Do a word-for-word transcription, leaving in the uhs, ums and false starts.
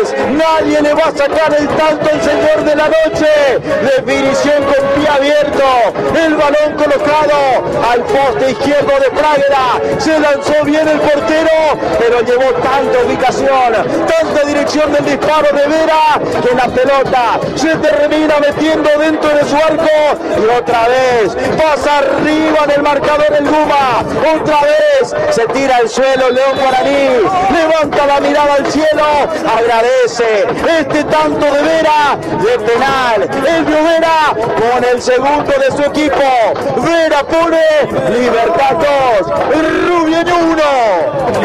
vez nadie le va a sacar el tanto al señor de la noche. Definición con pie abierto, el balón colocado al poste izquierdo de Praguera. Se lanzó bien el portero, pero llevó tanta ubicación, tanta dirección del disparo de Vera, que la pelota se termina metiendo dentro de su arco. Y otra vez pasa arriba del marcador el Guma. Otra vez se tira al suelo León Guaraní, levanta la mirada al cielo, agradece este tanto de Vera de penal. El Vera con el segundo de su equipo. Vera pone Libertad dos, Rubio uno.